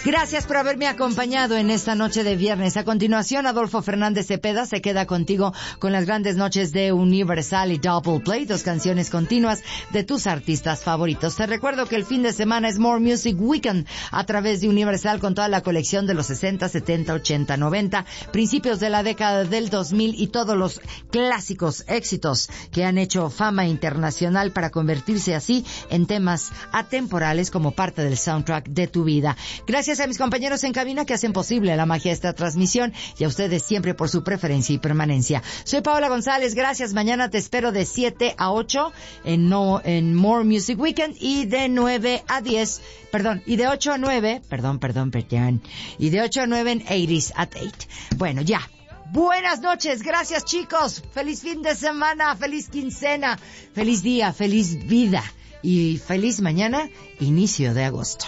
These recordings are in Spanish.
Gracias por haberme acompañado en esta noche de viernes. A continuación, Adolfo Fernández Cepeda se queda contigo con las grandes noches de Universal y Double Play, 2 canciones continuas de tus artistas favoritos. Te recuerdo que el fin de semana es More Music Weekend a través de Universal con toda la colección de los 60, 70, 80, 90, principios de la década del 2000 y todos los clásicos éxitos que han hecho fama internacional para convertirse así en temas atemporales como parte del soundtrack de tu vida. Gracias a mis compañeros en cabina que hacen posible la magia de esta transmisión y a ustedes siempre por su preferencia y permanencia. Soy Paola González, gracias. Mañana te espero de 7 a 8 en More Music Weekend y de 9 a 10, y de 8 a 9, y de 8 a 9 en 80s at 8. Bueno, ya. Buenas noches, gracias chicos. Feliz fin de semana, feliz quincena, feliz día, feliz vida y feliz mañana, inicio de agosto.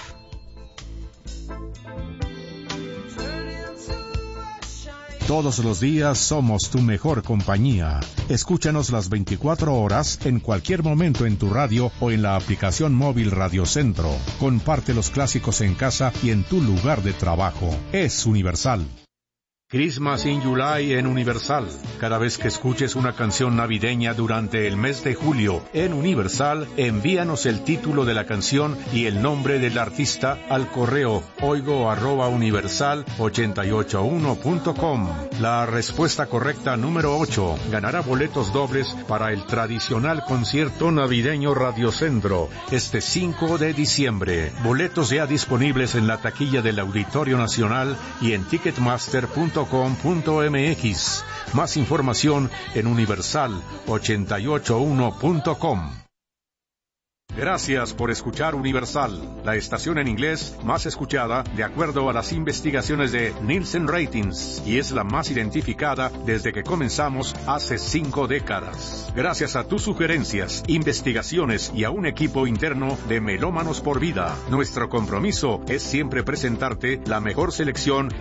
Todos los días somos tu mejor compañía. Escúchanos las 24 horas en cualquier momento en tu radio o en la aplicación móvil Radio Centro. Comparte los clásicos en casa y en tu lugar de trabajo. Es Universal. Christmas in July en Universal. Cada vez que escuches una canción navideña durante el mes de julio en Universal, envíanos el título de la canción y el nombre del artista al correo oigo@universal881.com. La respuesta correcta número 8 ganará boletos dobles para el tradicional concierto navideño Radio Centro este 5 de diciembre. Boletos ya disponibles en la taquilla del Auditorio Nacional y en Ticketmaster.com.mx. Más información en universal881.com. Gracias por escuchar Universal, la estación en inglés más escuchada de acuerdo a las investigaciones de Nielsen Ratings y es la más identificada desde que comenzamos hace 5 décadas. Gracias a tus sugerencias, investigaciones y a un equipo interno de melómanos por vida, nuestro compromiso es siempre presentarte la mejor selección